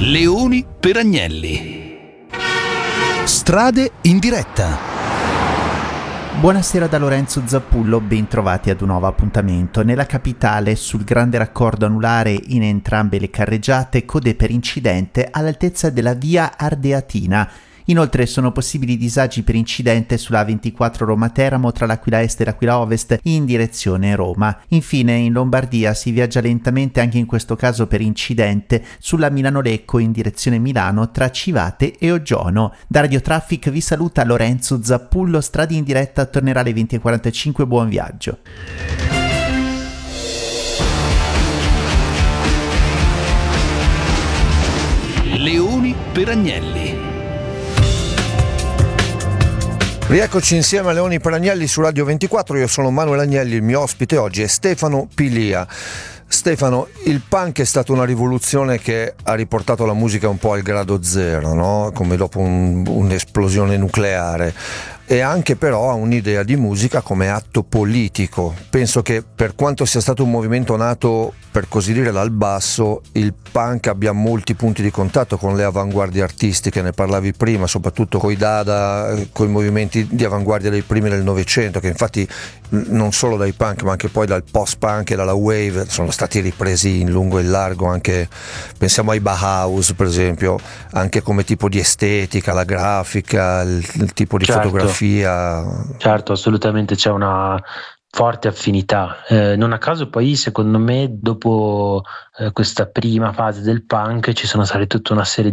Leoni per Agnelli. Strade in diretta. Buonasera da Lorenzo Zappullo, ben trovati ad un nuovo appuntamento. Nella capitale, sul grande raccordo anulare in entrambe le carreggiate, code per incidente all'altezza della via Ardeatina. Inoltre sono possibili disagi per incidente sulla A24 Roma-Teramo tra l'Aquila Est e l'Aquila Ovest in direzione Roma. Infine in Lombardia si viaggia lentamente anche in questo caso per incidente sulla Milano-Lecco in direzione Milano tra Civate e Oggiano. Da Radio Traffic vi saluta Lorenzo Zappullo, Strade in diretta tornerà alle 20:45, buon viaggio. Leoni per Agnelli. Rieccoci insieme a Leoni per Agnelli su Radio 24, io sono Manuel Agnelli, il mio ospite oggi è Stefano Pilia. Stefano, il punk è stata una rivoluzione che ha riportato la musica un po' al grado zero, no? Come dopo un'esplosione nucleare, e anche però ha un'idea di musica come atto politico. Penso che per quanto sia stato un movimento nato, per così dire, dal basso, il punk abbia molti punti di contatto con le avanguardie artistiche, ne parlavi prima, soprattutto coi Dada, coi movimenti di avanguardia dei primi del Novecento, che infatti non solo dai punk ma anche poi dal post-punk e dalla wave sono stati ripresi in lungo e in largo. Anche pensiamo ai Bauhaus, per esempio, anche come tipo di estetica, la grafica, il tipo di fotografia. Certo, assolutamente c'è una forte affinità, non a caso poi secondo me dopo questa prima fase del punk ci sono state tutta una serie